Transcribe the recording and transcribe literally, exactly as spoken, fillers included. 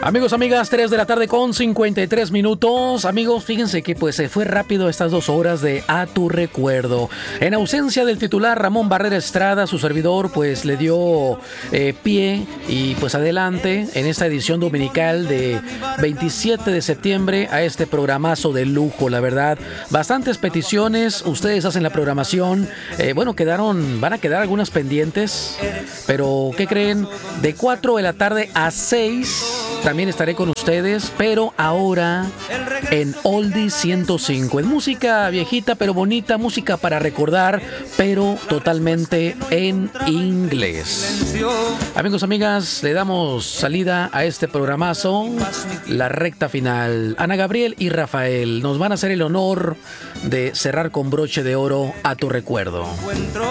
Amigos, amigas, tres de la tarde con cincuenta y tres minutos. Amigos, fíjense que pues se fue rápido estas dos horas de A Tu Recuerdo. En ausencia del titular Ramón Barrera Estrada, su servidor pues le dio eh, pie y pues adelante en esta edición dominical de veintisiete de septiembre a este programazo de lujo, la verdad. Bastantes peticiones, ustedes hacen la programación. Eh, bueno, quedaron, van a quedar algunas pendientes, pero ¿qué creen? De cuatro de la tarde a seis también estaré con ustedes, pero ahora en Oldie ciento cinco, en música viejita pero bonita, música para recordar, pero totalmente en inglés. Amigos, amigas, le damos salida a este programazo, la recta final. Ana Gabriel y Rafael nos van a hacer el honor de cerrar con broche de oro A Tu Recuerdo.